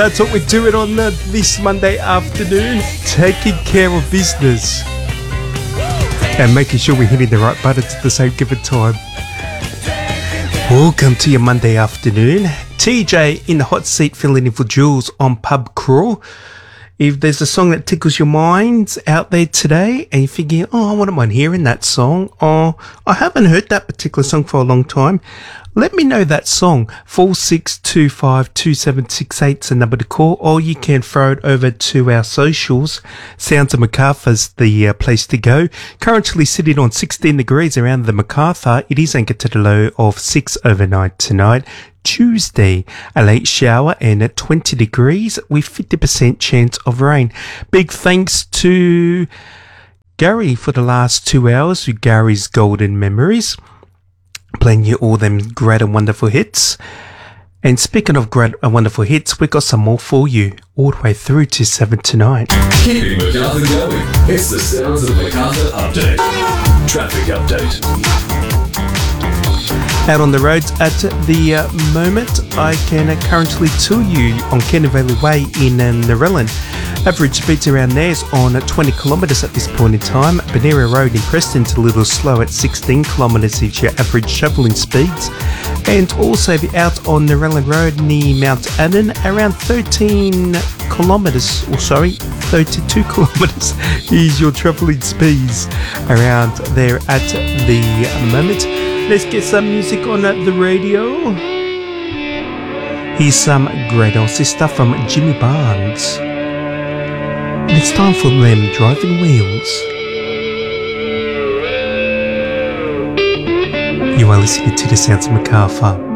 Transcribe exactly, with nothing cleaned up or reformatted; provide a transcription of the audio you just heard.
That's what we're doing on the, this Monday afternoon, taking care of business and making sure we're hitting the right buttons at the same given time. Welcome to your Monday afternoon. T J in the hot seat filling in for Jules on Pub Crawl. If there's a song that tickles your minds out there today and you're thinking, oh, I wouldn't mind hearing that song, or I haven't heard that particular song for a long time, let me know that song. four six two five two seven six eight is the number to call, or you can throw it over to our socials. Sounds of Macarthur's the uh, place to go. Currently sitting on sixteen degrees around the Macarthur. It is anchored to the low of six overnight tonight. Tuesday, a late shower and at twenty degrees with fifty percent chance of rain. Big thanks to Gary for the last two hours with Gary's Golden Memories, playing you all them great and wonderful hits. And speaking of great and wonderful hits, we've got some more for you all the way through to seven tonight. Keeping MacArthur going, it's the Sounds of MacArthur Update. Traffic Update. Out on the roads at the uh, moment, I can uh, currently tell you on Cannon Valley Way in uh, Narellan. Average speeds around there is on twenty kilometres at this point in time. Benaria Road in Preston's a little slow at sixteen kilometres is your average travelling speeds. And also if you're out on Narellan Road near Mount Annan, around thirteen kilometres, or sorry, thirty-two kilometres is your travelling speeds around there at the moment. Let's get some music on the radio. Here's some great old stuff from Jimmy Barnes. And it's time for them driving wheels. You are listening to the Sounds of MacArthur.